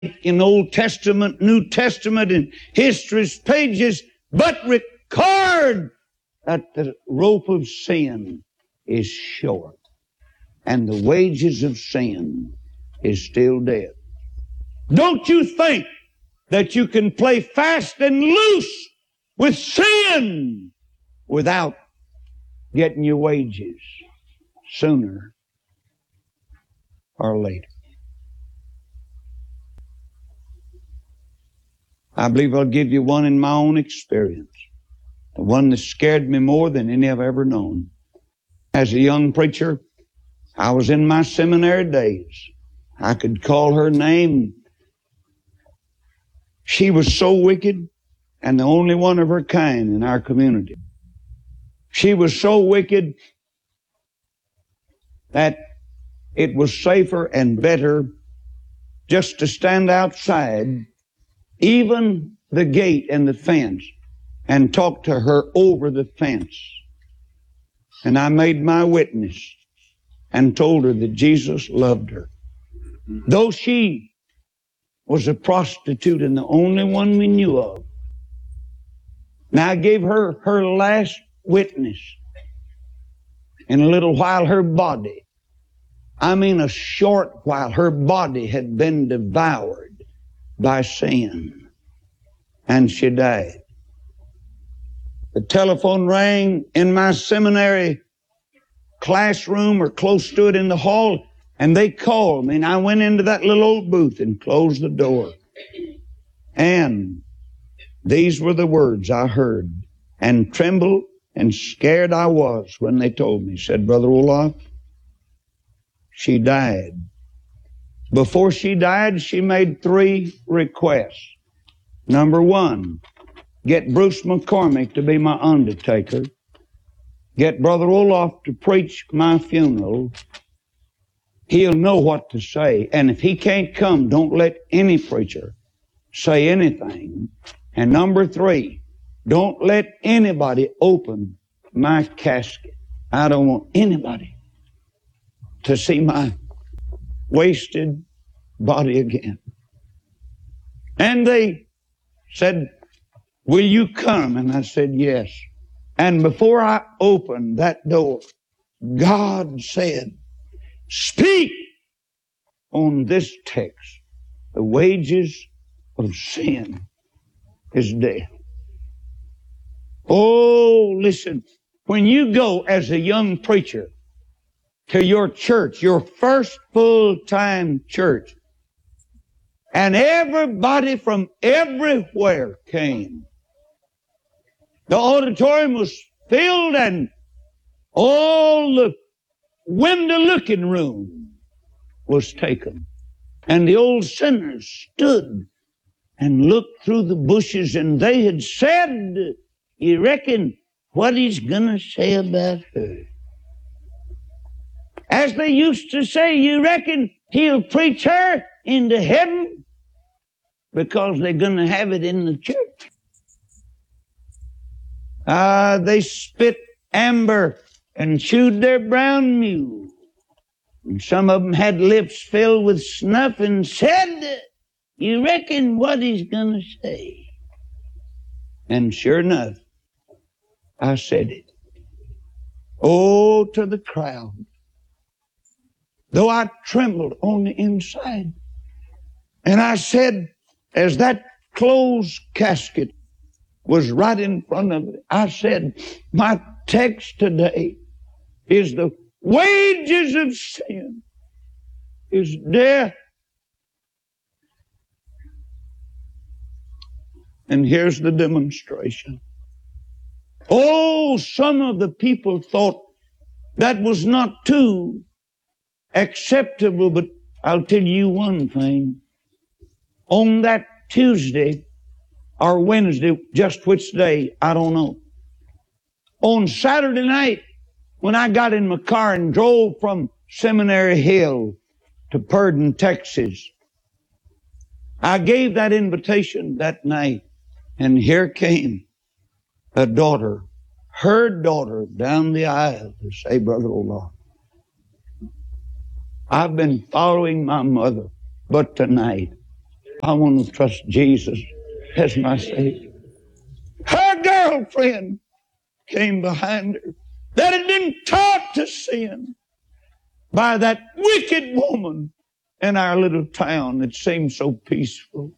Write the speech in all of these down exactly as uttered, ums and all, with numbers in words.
in Old Testament, New Testament, and history's pages, but record that the rope of sin is short, and the wages of sin is still death. Don't you think that you can play fast and loose with sin without getting your wages sooner or later? I believe I'll give you one in my own experience, the one that scared me more than any I've ever known. As a young preacher, I was in my seminary days. I could call her name. She was so wicked and the only one of her kind in our community. She was so wicked that it was safer and better just to stand outside, even the gate and the fence, and talk to her over the fence. And I made my witness and told her that Jesus loved her. Though she was a prostitute and the only one we knew of. Now I gave her her last witness. In a little while her body, I mean a short while, her body had been devoured by sin. And she died. The telephone rang in my seminary classroom or close to it in the hall, and they called me, and I went into that little old booth and closed the door. And these were the words I heard, and trembled and scared I was when they told me. Said, Brother Olaf, she died. Before she died, she made three requests. Number one, get Bruce McCormick to be my undertaker. Get Brother Olaf to preach my funeral. He'll know what to say. And if he can't come, don't let any preacher say anything. And number three, don't let anybody open my casket. I don't want anybody to see my wasted body again. And they said, will you come? And I said, yes. And before I opened that door, God said, speak on this text. The wages of sin is death. Oh, listen, when you go as a young preacher to your church, your first full-time church, and everybody from everywhere came. The auditorium was filled and all the window-looking room was taken. And the old sinners stood and looked through the bushes, and they had said, you reckon what he's going to say about her? As they used to say, you reckon he'll preach her into heaven? Because they're going to have it in the church. Ah, uh, they spit amber and chewed their brown mule. And some of them had lips filled with snuff and said, you reckon what he's going to say? And sure enough, I said it. Oh, to the crowd. Though I trembled on the inside. And I said, as that closed casket was right in front of it, I said, my text today is the wages of sin is death. And here's the demonstration. Oh, some of the people thought that was not too acceptable, but I'll tell you one thing. On that Tuesday or Wednesday, just which day, I don't know. On Saturday night, when I got in my car and drove from Seminary Hill to Purdon, Texas, I gave that invitation that night, and here came a daughter, her daughter, down the aisle to say, Brother Olaf, I've been following my mother, but tonight I want to trust Jesus as my Savior. Her girlfriend came behind her that had been taught to sin by that wicked woman in our little town that seemed so peaceful.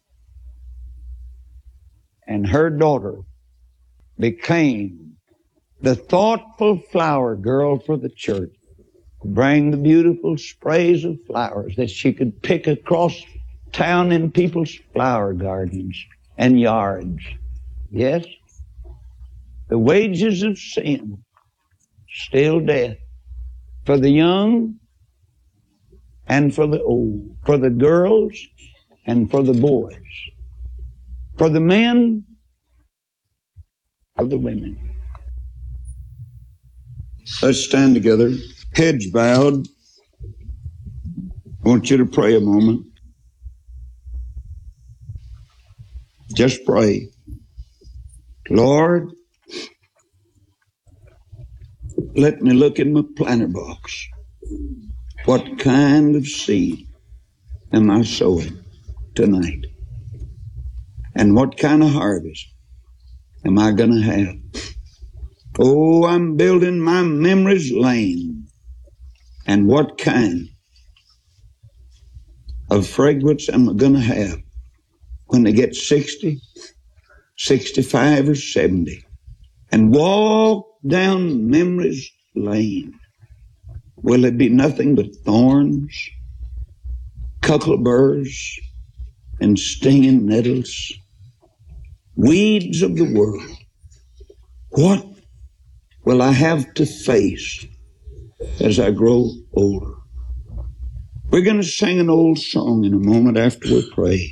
And her daughter became the thoughtful flower girl for the church. Bring the beautiful sprays of flowers that she could pick across town in people's flower gardens and yards. Yes, the wages of sin, still death, for the young and for the old, for the girls and for the boys, for the men or the women. Let's stand together, heads bowed. I want you to pray a moment. Just pray. Lord, let me look in my planter box. What kind of seed am I sowing tonight? And what kind of harvest am I going to have? Oh, I'm building my memories lane. And what kind of fragrance am I going to have when they get sixty, sixty-five, or seventy? And walk down memories lane. Will it be nothing but thorns, cuckleburs, and stinging nettles, weeds of the world? What will I have to face as I grow older? We're going to sing an old song in a moment after we pray.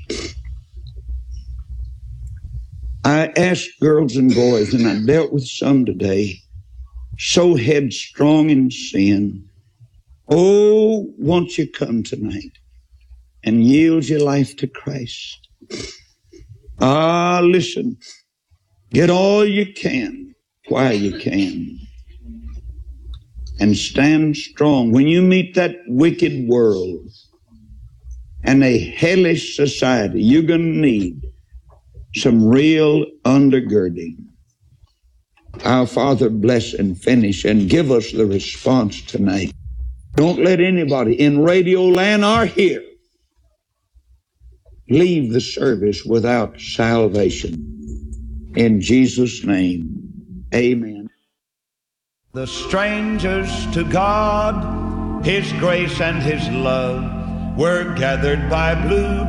I asked girls and boys, and I dealt with some today, so headstrong in sin. Oh, won't you come tonight and yield your life to Christ? Ah, listen, get all you can while you can, and stand strong. When you meet that wicked world and a hellish society, you're going to need some real undergirding. Our Father, bless and finish and give us the response tonight. Don't let anybody in Radio Land or here leave the service without salvation. In Jesus' name, amen. The strangers to God, His grace and His love were gathered by blue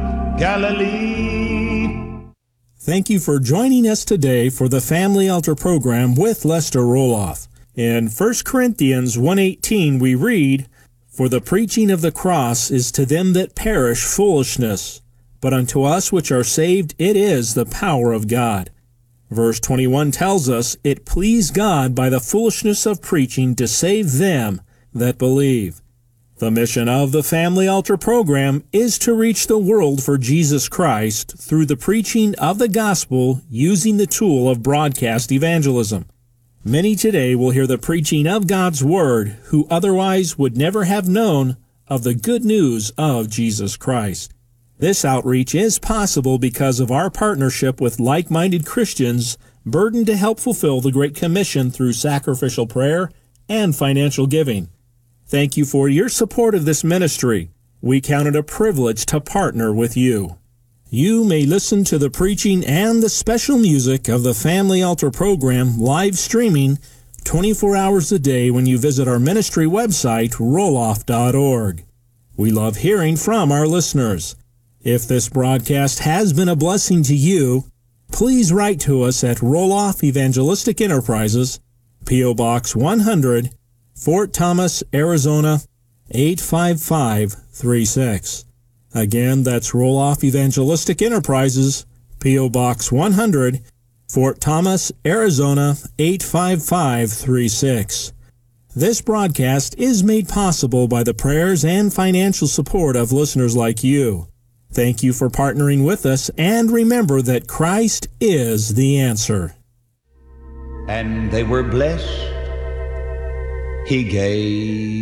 Galilee. Thank you for joining us today for the Family Altar program with Lester Roloff. In First Corinthians one eighteen we read, "For the preaching of the cross is to them that perish foolishness, but unto us which are saved it is the power of God." Verse twenty-one tells us, "It pleased God by the foolishness of preaching to save them that believe." The mission of the Family Altar program is to reach the world for Jesus Christ through the preaching of the gospel using the tool of broadcast evangelism. Many today will hear the preaching of God's Word who otherwise would never have known of the good news of Jesus Christ. This outreach is possible because of our partnership with like-minded Christians burdened to help fulfill the Great Commission through sacrificial prayer and financial giving. Thank you for your support of this ministry. We count it a privilege to partner with you. You may listen to the preaching and the special music of the Family Altar program live streaming twenty-four hours a day when you visit our ministry website, roloff dot org. We love hearing from our listeners. If this broadcast has been a blessing to you, please write to us at Roloff Evangelistic Enterprises, P O Box one hundred, Fort Thomas, Arizona, eight five five three six. Again, that's Roloff Evangelistic Enterprises, P O Box one hundred, Fort Thomas, Arizona, eight five five three six. This broadcast is made possible by the prayers and financial support of listeners like you. Thank you for partnering with us, and remember that Christ is the answer. And they were blessed. He gave